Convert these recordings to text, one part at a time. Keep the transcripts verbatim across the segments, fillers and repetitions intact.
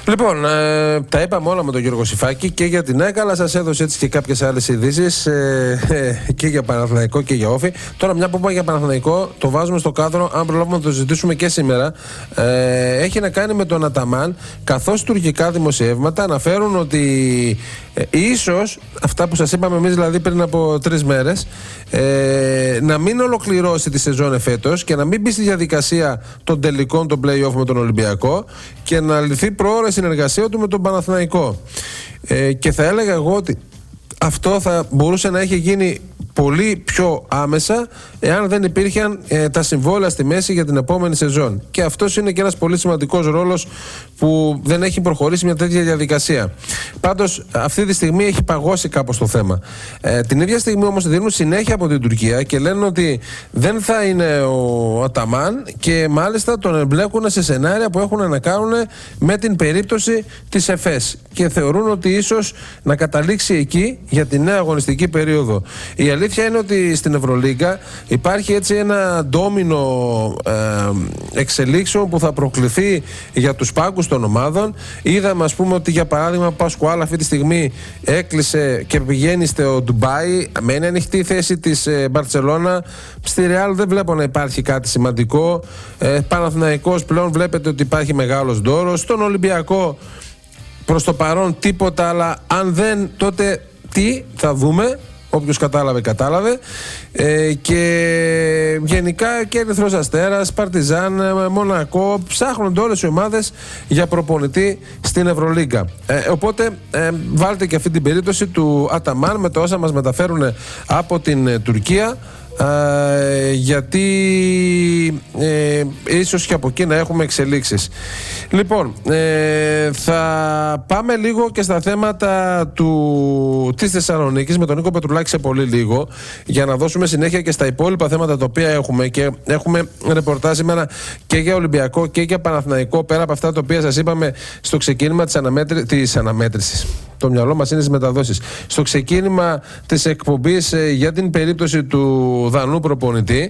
Λοιπόν, ε, τα είπαμε όλα με τον Γιώργο Συφάκη και για την ΑΕΚ, αλλά σας έδωσε έτσι και κάποιες άλλες ειδήσεις ε, ε, και για Παναθηναϊκό και για Όφη. Τώρα, μια που είπα για Παναθηναϊκό, το βάζουμε στο κάδρο, αν προλάβουμε να το ζητήσουμε και σήμερα. Ε, έχει να κάνει με τον Αταμάν, καθώς τουρκικά δημοσιεύματα αναφέρουν ότι ε, ίσως αυτά που σας είπαμε εμείς, δηλαδή πριν από τρεις μέρες, ε, να μην ολοκληρώσει τη σεζόν εφέτος και να μην μπει στη διαδικασία των τελικών των play-off με τον Ολυμπιακό και να λυθεί προώρα συνεργασία του με τον Παναθηναϊκό. Ε, και θα έλεγα εγώ ότι αυτό θα μπορούσε να έχει γίνει πολύ πιο άμεσα εάν δεν υπήρχαν ε, τα συμβόλαια στη μέση για την επόμενη σεζόν. Και αυτός είναι και ένας πολύ σημαντικός ρόλος που δεν έχει προχωρήσει μια τέτοια διαδικασία. Πάντως αυτή τη στιγμή έχει παγώσει κάπως το θέμα. Ε, την ίδια στιγμή όμως δίνουν συνέχεια από την Τουρκία και λένε ότι δεν θα είναι ο Αταμάν και μάλιστα τον εμπλέκουν σε σενάρια που έχουν να κάνουν με την περίπτωση της ΕΦΕΣ και θεωρούν ότι ίσως να καταλήξει εκεί για τη νέα αγωνιστική περίοδο. Η αλήθεια είναι ότι στην Ευρωλίγκα υπάρχει έτσι ένα ντόμινο ε, εξελίξεων που θα προκληθεί για τους πάγκους των ομάδων. Είδαμε, ας πούμε, ότι για παράδειγμα ο Πασκουάλ αυτή τη στιγμή έκλεισε και πηγαίνει στο Ντουμπάι. Μένει ανοιχτή η θέση της ε, Μπαρτσελώνα. Στη Ρεάλ δεν βλέπω να υπάρχει κάτι σημαντικό. Ε, Παναθηναϊκός πλέον βλέπετε ότι υπάρχει μεγάλος ντόρος. Στον Ολυμπιακό προς το παρόν τίποτα, αλλά αν δεν, τότε τι θα δούμε. Όποιος κατάλαβε, κατάλαβε. Ε, και γενικά και Ερυθρός Αστέρας, Παρτιζάν, Μονακό, ψάχνονται όλες οι ομάδες για προπονητή στην Ευρωλίγκα. Ε, οπότε ε, βάλτε και αυτή την περίπτωση του Αταμάν με τα όσα μας μεταφέρουν από την ε, Τουρκία. Uh, γιατί ε, ίσως και από εκεί να έχουμε εξελίξεις. Λοιπόν, ε, θα πάμε λίγο και στα θέματα του, της Θεσσαλονίκης με τον Νίκο Πετρουλάκη σε πολύ λίγο, για να δώσουμε συνέχεια και στα υπόλοιπα θέματα τα οποία έχουμε. Και έχουμε ρεπορτάζ σήμερα και για Ολυμπιακό και για Παναθηναϊκό, πέρα από αυτά τα οποία σας είπαμε στο ξεκίνημα της, αναμέτρη, της αναμέτρησης. Το μυαλό μας είναι στις μεταδόσεις. Στο ξεκίνημα της εκπομπής ε, για την περίπτωση του Δανού προπονητή,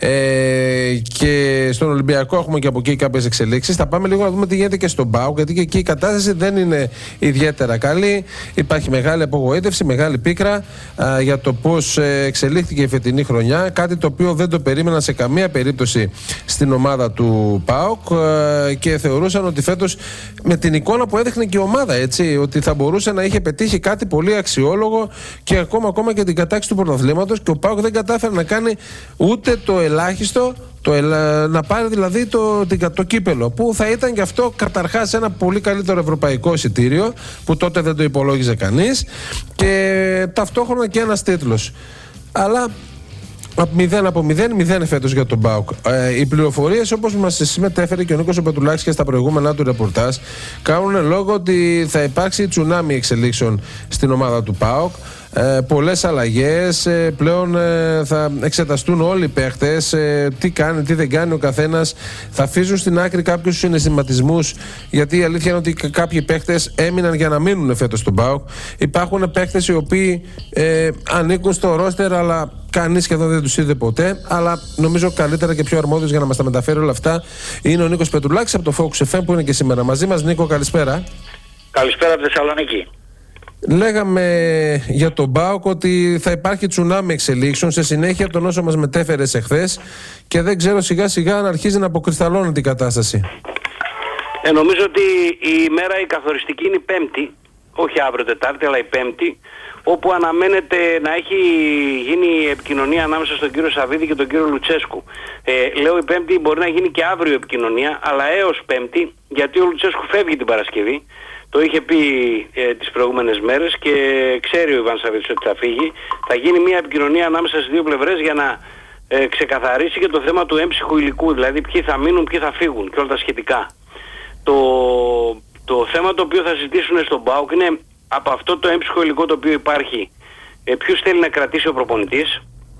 ε, και στον Ολυμπιακό έχουμε και από εκεί κάποιες εξελίξεις. Θα πάμε λίγο να δούμε τι γίνεται και στον ΠΑΟΚ, γιατί και εκεί η κατάσταση δεν είναι ιδιαίτερα καλή. Υπάρχει μεγάλη απογοήτευση, μεγάλη πίκρα α, για το πώς ε, εξελίχθηκε η φετινή χρονιά. Κάτι το οποίο δεν το περίμεναν σε καμία περίπτωση στην ομάδα του ΠΑΟΚ ε, και θεωρούσαν ότι φέτος, με την εικόνα που έδειχνε και η ομάδα, έτσι, ότι θα μπορούσε να είχε πετύχει κάτι πολύ αξιόλογο και ακόμα, ακόμα και την κατάκτηση του πρωταθλήματος, και ο ΠΑΟΚ δεν κατάφερε να κάνει ούτε το ελάχιστο, το ελα... να πάρει δηλαδή το, το κύπελο, που θα ήταν και αυτό καταρχάς ένα πολύ καλύτερο ευρωπαϊκό εισιτήριο, που τότε δεν το υπολόγιζε κανείς, και ταυτόχρονα και ένας τίτλος. Αλλά μηδέν από μηδέν, μηδέν φέτος για τον ΠΑΟΚ. Ε, οι πληροφορίες, όπως μας συμμετέφερε και ο Νίκος Πετρουλάκης και στα προηγούμενα του ρεπορτάζ, κάνουν λόγο ότι θα υπάρξει τσουνάμι εξελίξεων στην ομάδα του ΠΑΟΚ. Ε, πολλές αλλαγές, ε, πλέον ε, θα εξεταστούν όλοι οι παίχτες, ε, τι κάνει, τι δεν κάνει ο καθένας, θα αφήσουν στην άκρη κάποιους συναισθηματισμούς, γιατί η αλήθεια είναι ότι κάποιοι παίχτες έμειναν για να μείνουν φέτος στον ΠΑΟΚ. Υπάρχουν παίχτες οι οποίοι ε, ανήκουν στο ρόστερ, αλλά κανείς σχεδόν δεν τους είδε ποτέ, αλλά νομίζω καλύτερα και πιο αρμόδιος για να μας τα μεταφέρει όλα αυτά είναι ο Νίκος Πετρουλάκης από το Focus εφ εμ, που είναι και σήμερα μαζί μας. Νίκο, καλησπέρα. Καλησπέρα από Θεσσαλονίκη. Λέγαμε για τον ΠΑΟΚ ότι θα υπάρχει τσουνάμι εξελίξεων σε συνέχεια των όσων μας μετέφερες εχθές, και δεν ξέρω σιγά σιγά αν αρχίζει να αποκρισταλώνει την κατάσταση. Ε, νομίζω ότι η μέρα η καθοριστική είναι η Πέμπτη, όχι αύριο Τετάρτη, αλλά η Πέμπτη, όπου αναμένεται να έχει γίνει επικοινωνία ανάμεσα στον κύριο Σαββίδη και τον κύριο Λουτσέσκου. Ε, λέω η Πέμπτη, μπορεί να γίνει και αύριο επικοινωνία, αλλά έως Πέμπτη, γιατί ο Λουτσέσκου φεύγει την Παρασκευή. Το είχε πει ε, τις προηγούμενες μέρες και ξέρει ο Ιβάν Σαββίδης ότι θα φύγει. Θα γίνει μια επικοινωνία ανάμεσα στις δύο πλευρές για να ε, ξεκαθαρίσει και το θέμα του έμψυχου υλικού, δηλαδή ποιοι θα μείνουν, ποιοι θα φύγουν και όλα τα σχετικά. Το, το θέμα το οποίο θα συζητήσουν στον ΠΑΟΚ είναι από αυτό το έμψυχο υλικό το οποίο υπάρχει, ε, ποιους θέλει να κρατήσει ο προπονητής,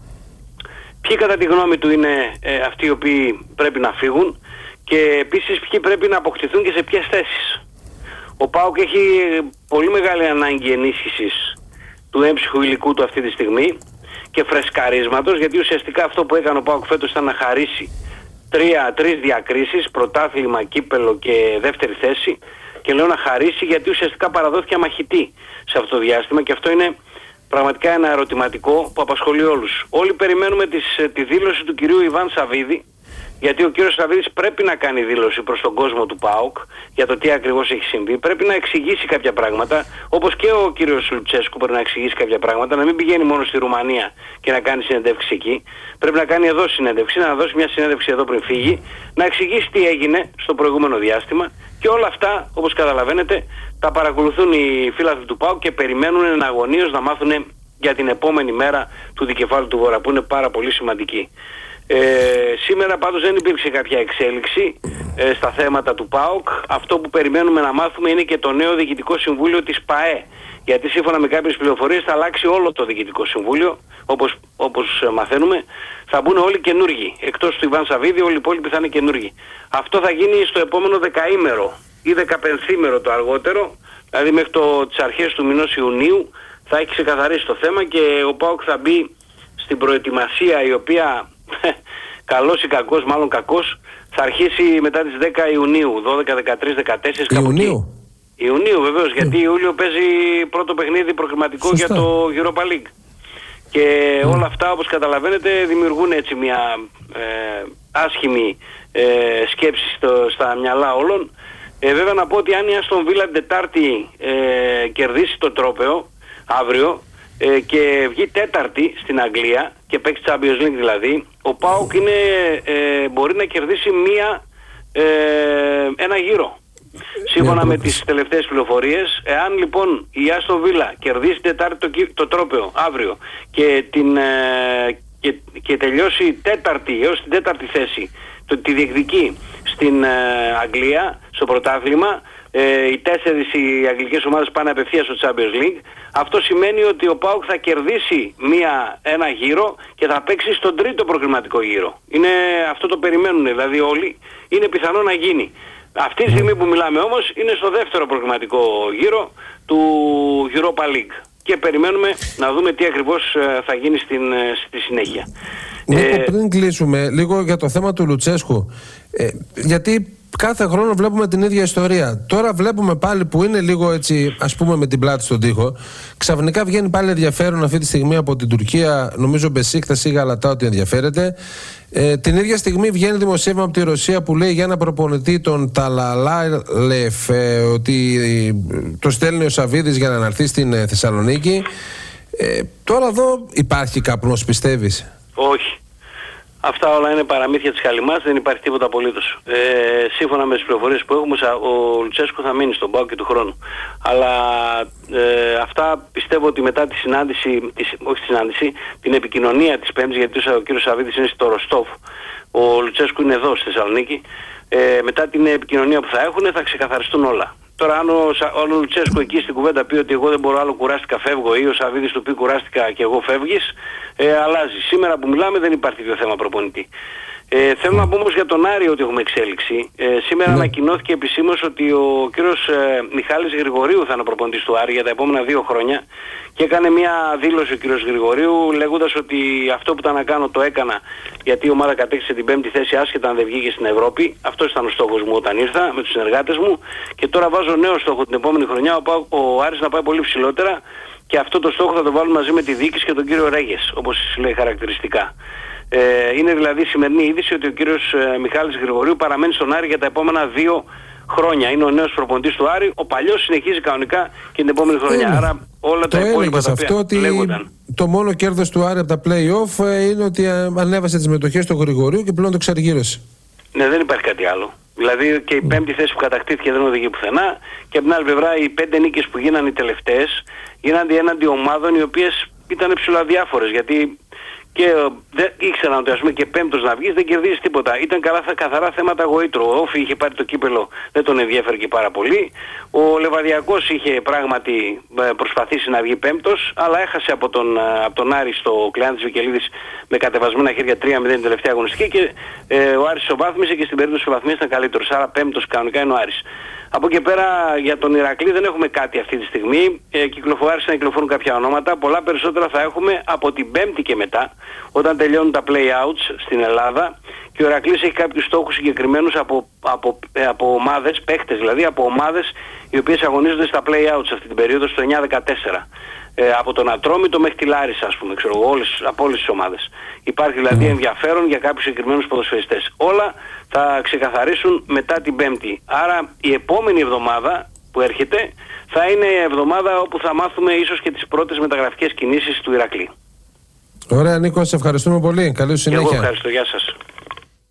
ποιοι κατά τη γνώμη του είναι ε, αυτοί οι οποίοι πρέπει να φύγουν, και επίσης ποιοι πρέπει να αποκτηθούν και σε ποιες θέσεις. Ο ΠΑΟΚ έχει πολύ μεγάλη ανάγκη ενίσχυσης του έμψυχου υλικού του αυτή τη στιγμή και φρεσκαρίσματος, γιατί ουσιαστικά αυτό που έκανε ο ΠΑΟΚ φέτος ήταν να χαρίσει τρία, τρεις διακρίσεις, πρωτάθλημα, κύπελο και δεύτερη θέση, και λέω να χαρίσει γιατί ουσιαστικά παραδόθηκε αμαχητή σε αυτό το διάστημα, και αυτό είναι πραγματικά ένα ερωτηματικό που απασχολεί όλους. Όλοι περιμένουμε τις, τη δήλωση του κυρίου Ιβάν Σαββίδη, γιατί ο κύριος Σαββίδης πρέπει να κάνει δήλωση προς τον κόσμο του ΠΑΟΚ για το τι ακριβώς έχει συμβεί. Πρέπει να εξηγήσει κάποια πράγματα, όπως και ο κύριος Λουτσέσκου πρέπει να εξηγήσει κάποια πράγματα, να μην πηγαίνει μόνο στη Ρουμανία και να κάνει συνέντευξη εκεί. Πρέπει να κάνει εδώ συνέντευξη, να δώσει μια συνέντευξη εδώ πριν φύγει, να εξηγήσει τι έγινε στο προηγούμενο διάστημα, και όλα αυτά, όπως καταλαβαίνετε, τα παρακολουθούν οι φίλαθλοι του ΠΑΟΚ και περιμένουν εναγωνίως να μάθουν για την επόμενη μέρα του Δικεφάλου του Βορρά, που είναι πάρα πολύ σημαντική. Ε, σήμερα πάντως δεν υπήρξε κάποια εξέλιξη ε, στα θέματα του ΠΑΟΚ. Αυτό που περιμένουμε να μάθουμε είναι και το νέο Διοικητικό Συμβούλιο της ΠΑΕ, γιατί σύμφωνα με κάποιες πληροφορίες θα αλλάξει όλο το Διοικητικό Συμβούλιο, όπως, όπως μαθαίνουμε. Θα μπουν όλοι καινούργοι, εκτός του Ιβάν Σαββίδη, όλοι οι υπόλοιποι θα είναι καινούργοι. Αυτό θα γίνει στο επόμενο δεκαήμερο ή δεκαπενθήμερο το αργότερο, δηλαδή μέχρι το, τις αρχές του μηνός Ιουνίου θα έχει ξεκαθαρίσει το θέμα, και ο ΠΑΟΚ θα μπει στην προετοιμασία, η οποία καλός ή κακός, μάλλον κακός, θα αρχίσει μετά τις δέκα Ιουνίου, δώδεκα, δεκατρείς, δεκατέσσερις Ιουνίου. Ιουνίου βεβαίως, mm. γιατί Ιούλιο παίζει πρώτο παιχνίδι προκριματικό για το Europa League. Και mm. όλα αυτά, όπως καταλαβαίνετε, δημιουργούν έτσι μια ε, άσχημη ε, σκέψη στο, στα μυαλά όλων. Ε, βέβαια να πω ότι αν η Άστον Βίλα την Τετάρτη ε, κερδίσει το τρόπαιο αύριο ε, και βγει τέταρτη στην Αγγλία και παίξει Champions League δηλαδή, ο ΠΑΟΚ είναι, ε, μπορεί να κερδίσει μία, ε, ένα γύρο. Σύμφωνα με τις τελευταίες πληροφορίες, εάν λοιπόν η Άστον Βίλα κερδίσει Τετάρτη το, το τρόπαιο αύριο και, την, ε, και, και τελειώσει τέταρτη έως την τέταρτη θέση, το, τη διεκδικεί στην ε, Αγγλία, στο πρωτάθλημα, ε, οι τέσσερις οι αγγλικές ομάδες πάνε απευθείας στο Champions League, αυτό σημαίνει ότι ο ΠΑΟΚ θα κερδίσει μία, ένα γύρο και θα παίξει στον τρίτο προκριματικό γύρο. Είναι, αυτό το περιμένουν δηλαδή όλοι, είναι πιθανό να γίνει. Αυτή τη στιγμή που μιλάμε όμως είναι στο δεύτερο προκριματικό γύρο του Europa League και περιμένουμε να δούμε τι ακριβώς θα γίνει στην, στη συνέχεια. Νίκο, ε, πριν κλείσουμε λίγο για το θέμα του Λουτσέσκου, ε, γιατί κάθε χρόνο βλέπουμε την ίδια ιστορία. Τώρα βλέπουμε πάλι που είναι λίγο έτσι, ας πούμε, με την πλάτη στον τοίχο. Ξαφνικά βγαίνει πάλι ενδιαφέρον αυτή τη στιγμή από την Τουρκία. Νομίζω Μπεσίκτας ή Γαλατά ότι ενδιαφέρεται. Ε, την ίδια στιγμή βγαίνει δημοσίευμα από τη Ρωσία που λέει για ένα προπονητή, τον Ταλαλάιλεφ, ε, ότι το στέλνει ο Σαββίδης για να αναρθεί στην ε, Θεσσαλονίκη. Ε, τώρα εδώ υπάρχει καπνός, πιστεύεις? Όχι. Αυτά όλα είναι παραμύθια της Χαλιμάς, δεν υπάρχει τίποτα απολύτως. Ε, σύμφωνα με τις πληροφορίες που έχουμε, ο Λουτσέσκου θα μείνει στον ΠΑΟΚ και του χρόνου. Αλλά ε, αυτά πιστεύω ότι μετά τη συνάντηση, της, όχι τη συνάντηση, την επικοινωνία της Πέμπτης, γιατί ο κ. Σαββίδης είναι στο Ροστόφ, ο Λουτσέσκου είναι εδώ στη Θεσσαλονίκη, ε, μετά την επικοινωνία που θα έχουν θα ξεκαθαριστούν όλα. Τώρα αν ο, ο Λουτσέσκου εκεί στην κουβέντα πει ότι εγώ δεν μπορώ άλλο, κουράστηκα, φεύγω, ή ο Σαββίδης του πει κουράστηκα και εγώ φεύγεις, ε, αλλάζει. Σήμερα που μιλάμε δεν υπάρχει πιο θέμα προπονητή. Ε, θέλω να πω όμως για τον Άρη ότι έχουμε εξέλιξη. Ε, σήμερα ναι. ανακοινώθηκε επισήμως ότι ο κύριος ε, Μιχάλης Γρηγορίου θα είναι προπονητής του Άρη για τα επόμενα δύο χρόνια και έκανε μια δήλωση ο κύριος Γρηγορίου λέγοντας ότι αυτό που ήταν να κάνω το έκανα γιατί η ομάδα κατέκτησε την πέμπτη θέση άσχετα αν δεν βγήκε στην Ευρώπη. Αυτός ήταν ο στόχος μου όταν ήρθα με τους συνεργάτες μου και τώρα βάζω νέο στόχο την επόμενη χρονιά ο, ο Άρης να πάει πολύ ψηλότερα και αυτό το στόχο θα το βάλουμε μαζί με τη διοίκηση και τον κύριο Ρέγες, όπως λέει χαρακτηριστικά. Ε, είναι δηλαδή η σημερινή είδηση ότι ο κύριος ε, Μιχάλης Γρηγορίου παραμένει στον Άρη για τα επόμενα δύο χρόνια. Είναι ο νέος προπονητής του Άρη. Ο παλιός συνεχίζει κανονικά και την επόμενη χρονιά. Είναι. Άρα όλα το τα υπόλοιπα τα οποία ότι λέγονταν. Το μόνο κέρδος του Άρη από τα play-off ε, είναι ότι ε, ανέβασε τις μετοχές του Γρηγορίου και πλέον το ξαργύρωσε. Ναι, δεν υπάρχει κάτι άλλο. Δηλαδή και η πέμπτη θέση που κατακτήθηκε δεν οδηγεί πουθενά και από την άλλη πλευρά οι πέντε νίκες που γίνανε οι τελευταίες γίνανε έναντι ομάδων οι οποίες ήταν ψηλοαδιάφορες, γιατί και δεν ήξεραν ότι ας πούμε και πέμπτος να βγεις δεν κερδίζεις τίποτα. Ήταν καλά, καθαρά θέματα γοήτρου. Ο Όφη είχε πάρει το κύπελο, δεν τον ενδιαφέρει και πάρα πολύ. Ο Λεβαδιακός είχε πράγματι προσπαθήσει να βγει πέμπτος, αλλά έχασε από τον, από τον Άρη στο Κλεάνθης Βικελίδης με κατεβασμένα χέρια τρία μηδέν την τελευταία αγωνιστική και ε, ο Άρης ισοβάθμισε και στην περίπτωση του βαθμίας ήταν καλύτερος. Άρα πέμπτος κανονικά είναι ο Άρης. Από εκεί πέρα για τον Ηρακλή δεν έχουμε κάτι αυτή τη στιγμή. Ε, κυκλοφορήσαν να κυκλοφορούν κάποια ονόματα. Πολλά περισσότερα θα έχουμε από την Πέμπτη και μετά, όταν τελειώνουν τα play-outs στην Ελλάδα. Και ο Ηρακλής έχει κάποιους στόχους συγκεκριμένους από, από, ε, από ομάδες, παίχτες δηλαδή, από ομάδες οι οποίες αγωνίζονται στα play-outs αυτή την περίοδο, στο εννιά δεκατέσσερα. Ε, από τον Ατρόμητο μέχρι τη Λάρισα, ας πούμε, ξέρω, όλες, από όλες τις ομάδες. Υπάρχει δηλαδή ενδιαφέρον για κάποιους συγκεκριμένους ποδοσφαιριστές. Όλα θα ξεκαθαρίσουν μετά την Πέμπτη. Άρα η επόμενη εβδομάδα που έρχεται θα είναι εβδομάδα όπου θα μάθουμε ίσως και τις πρώτες μεταγραφικές κινήσεις του Ηρακλή. Ωραία, Νίκο, σε ευχαριστούμε πολύ. Καλή σου συνέχεια. Και εγώ ευχαριστώ. Γεια σας.